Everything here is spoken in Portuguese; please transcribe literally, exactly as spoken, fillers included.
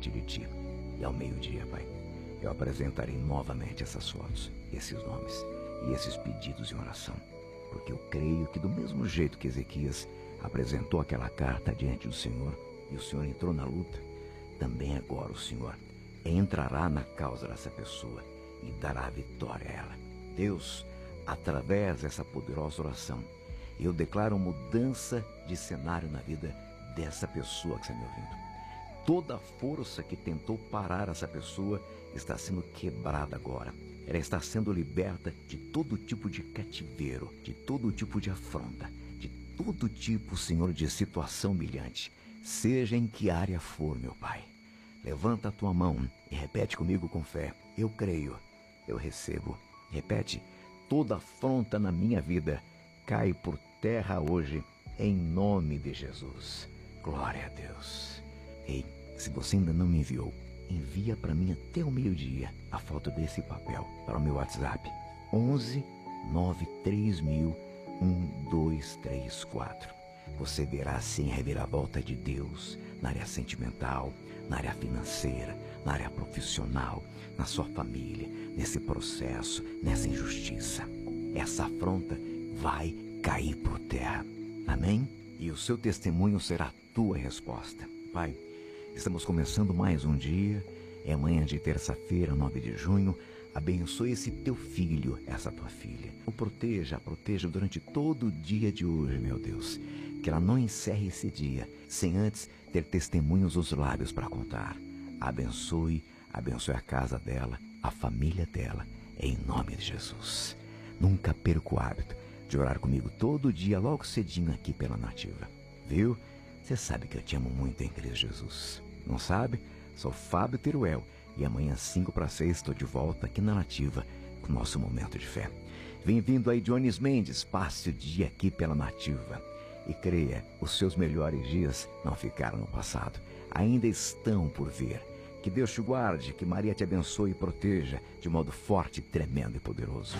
diante de Ti. E ao meio-dia, Pai, eu apresentarei novamente essas fotos, esses nomes e esses pedidos em oração. Porque eu creio que do mesmo jeito que Ezequias apresentou aquela carta diante do Senhor e o Senhor entrou na luta, também agora o Senhor entrará na causa dessa pessoa e dará vitória a ela. Deus, através dessa poderosa oração, eu declaro mudança de cenário na vida dessa pessoa que está me ouvindo. Toda a força que tentou parar essa pessoa está sendo quebrada agora. Ela está sendo liberta de todo tipo de cativeiro, de todo tipo de afronta, de todo tipo, Senhor, de situação humilhante. Seja em que área for, meu Pai. Levanta a tua mão e repete comigo com fé. Eu creio, eu recebo. Repete, toda afronta na minha vida cai por terra hoje, em nome de Jesus. Glória a Deus. Ei, se você ainda não me enviou, envia para mim até o meio-dia a foto desse papel para o meu WhatsApp. onze nove três mil um dois três quatro. Você verá assim a reviravolta de Deus na área sentimental, na área financeira, na área profissional, na sua família, nesse processo, nessa injustiça. Essa afronta vai cair por terra. Amém? E o seu testemunho será a tua resposta. Pai, estamos começando mais um dia. É manhã de terça-feira, nove de junho. Abençoe esse teu filho, essa tua filha. O proteja, proteja durante todo o dia de hoje, meu Deus. Que ela não encerre esse dia sem antes ter testemunhos nos lábios para contar. Abençoe, abençoe a casa dela, a família dela, em nome de Jesus. Nunca perca o hábito de orar comigo todo dia, logo cedinho aqui pela Nativa. Viu? Você sabe que eu te amo muito em Cristo Jesus. Não sabe? Sou Fábio Teruel e amanhã, cinco para seis, estou de volta aqui na Nativa com o nosso momento de fé. Bem-vindo aí, Jones Mendes. Passe o dia aqui pela Nativa. E creia, os seus melhores dias não ficaram no passado. Ainda estão por vir. Que Deus te guarde, que Maria te abençoe e proteja de modo forte, tremendo e poderoso.